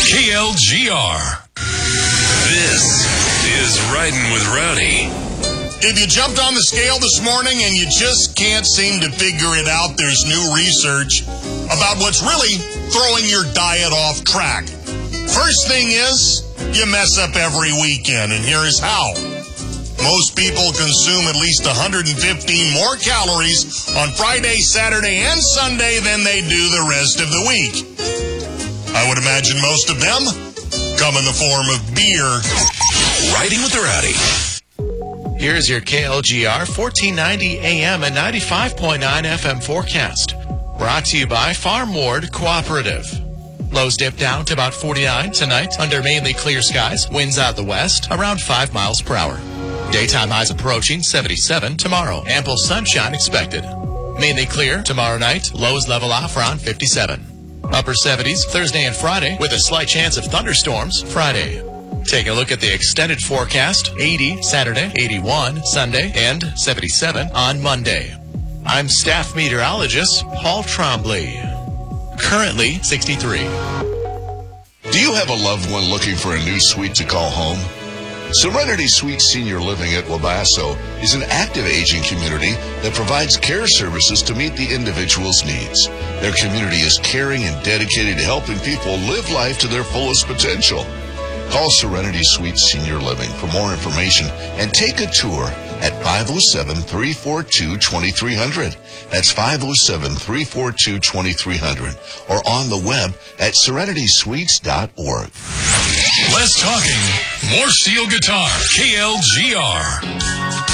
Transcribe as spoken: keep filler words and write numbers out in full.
K L G R. This is Riding with Rowdy. If you jumped on the scale this morning and you just can't seem to figure it out, there's new research about what's really throwing your diet off track. First thing is, you mess up every weekend, and here is how. Most people consume at least one hundred fifteen more calories on Friday, Saturday, and Sunday than they do the rest of the week. I would imagine most of them come in the form of beer. Riding with the Rowdy. Here's your K L G R fourteen ninety A M and ninety-five point nine F M forecast. Brought to you by Farm Ward Cooperative. Lows dip down to about forty-nine tonight under mainly clear skies. Winds out the west around five miles per hour. Daytime highs approaching seventy-seven tomorrow. Ample sunshine expected. Mainly clear tomorrow night. Lows level off around fifty-seven. Upper seventies Thursday and Friday with a slight chance of thunderstorms Friday. Take a look at the extended forecast. eighty Saturday, eighty-one Sunday, and seventy-seven on Monday. I'm staff meteorologist Paul Trombley. Currently sixty-three. Do you have a loved one looking for a new suite to call home? Serenity Suite Senior Living at Wabasso is an active aging community that provides care services to meet the individual's needs. Their community is caring and dedicated to helping people live life to their fullest potential. Call Serenity Suite Senior Living for more information and take a tour at five oh seven, three four two, two three zero zero. That's five oh seven, three four two, two three zero zero. Or on the web at serenity suites dot org. Less talking, more steel guitar. K L G R.